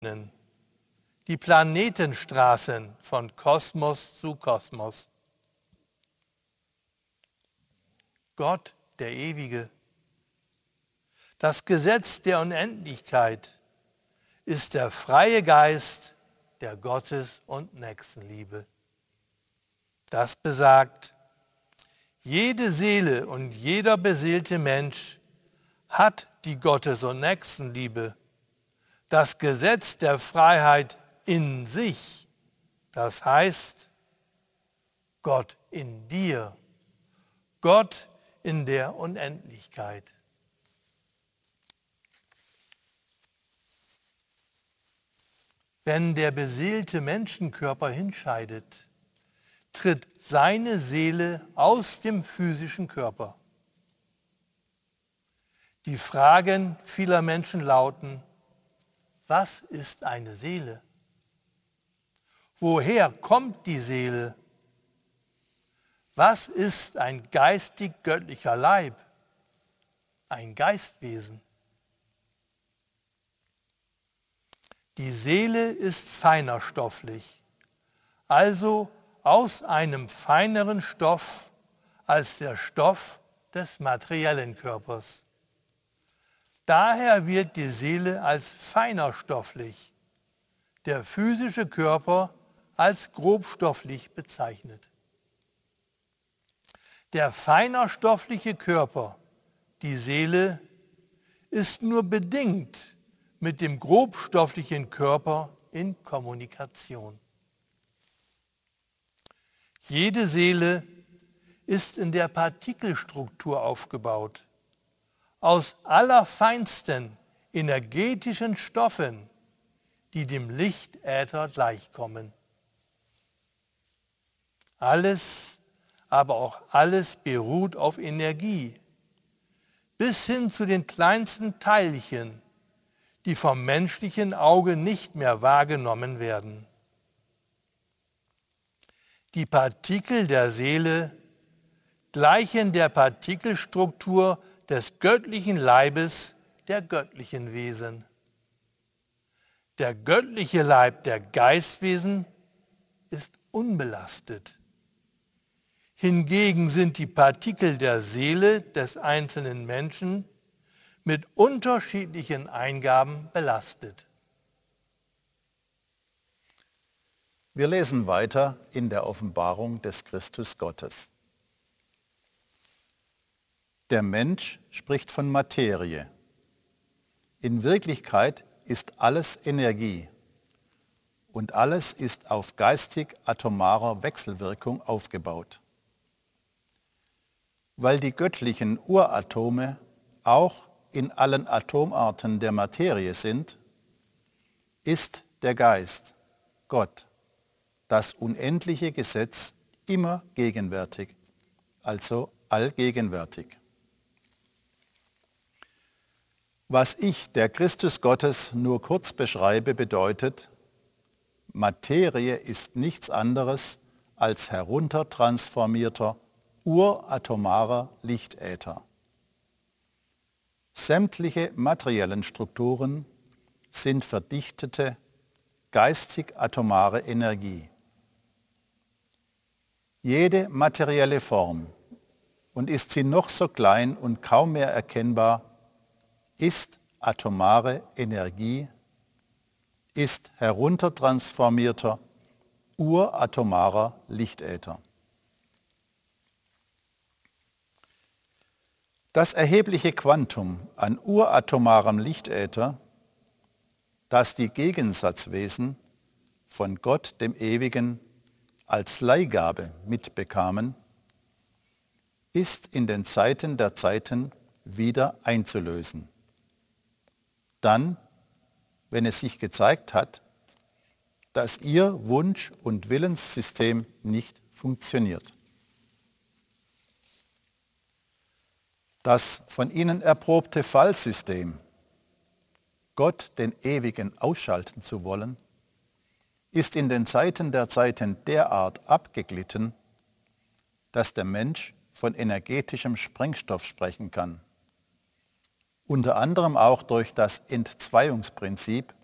die Planetenstraßen von Kosmos zu Kosmos. Gott, der Ewige. Das Gesetz der Unendlichkeit ist der freie Geist der Gottes- und Nächstenliebe. Das besagt, jede Seele und jeder beseelte Mensch hat die Gottes- und Nächstenliebe, das Gesetz der Freiheit in sich, das heißt Gott in dir, Gott in der Unendlichkeit. Wenn der beseelte Menschenkörper hinscheidet, tritt seine Seele aus dem physischen Körper. Die Fragen vieler Menschen lauten: Was ist eine Seele? Woher kommt die Seele? Was ist ein geistig-göttlicher Leib? Ein Geistwesen? Die Seele ist feiner stofflich, also aus einem feineren Stoff als der Stoff des materiellen Körpers. Daher wird die Seele als feiner stofflich, der physische Körper als grobstofflich bezeichnet. Der feinerstoffliche Körper, die Seele, ist nur bedingt mit dem grobstofflichen Körper in Kommunikation. Jede Seele ist in der Partikelstruktur aufgebaut, aus allerfeinsten energetischen Stoffen, die dem Lichtäther gleichkommen. Alles, aber auch alles beruht auf Energie, bis hin zu den kleinsten Teilchen, die vom menschlichen Auge nicht mehr wahrgenommen werden. Die Partikel der Seele gleichen der Partikelstruktur des göttlichen Leibes der göttlichen Wesen. Der göttliche Leib der Geistwesen ist unbelastet. Hingegen sind die Partikel der Seele des einzelnen Menschen mit unterschiedlichen Eingaben belastet. Wir lesen weiter in der Offenbarung des Christus Gottes. Der Mensch spricht von Materie. In Wirklichkeit ist alles Energie und alles ist auf geistig-atomarer Wechselwirkung aufgebaut. Weil die göttlichen Uratome auch in allen Atomarten der Materie sind, ist der Geist, Gott, das unendliche Gesetz immer gegenwärtig, also allgegenwärtig. Was ich, der Christus Gottes, nur kurz beschreibe, bedeutet, Materie ist nichts anderes als heruntertransformierter, uratomarer Lichtäther. Sämtliche materiellen Strukturen sind verdichtete, geistig-atomare Energie. Jede materielle Form, und ist sie noch so klein und kaum mehr erkennbar, ist atomare Energie, ist heruntertransformierter, uratomarer Lichtäther. Das erhebliche Quantum an uratomarem Lichtäther, das die Gegensatzwesen von Gott, dem Ewigen, als Leihgabe mitbekamen, ist in den Zeiten der Zeiten wieder einzulösen. Dann, wenn es sich gezeigt hat, dass ihr Wunsch- und Willenssystem nicht funktioniert. Das von ihnen erprobte Fallsystem, Gott den Ewigen ausschalten zu wollen, ist in den Zeiten der Zeiten derart abgeglitten, dass der Mensch von energetischem Sprengstoff sprechen kann. Unter anderem auch durch das Entzweiungsprinzip,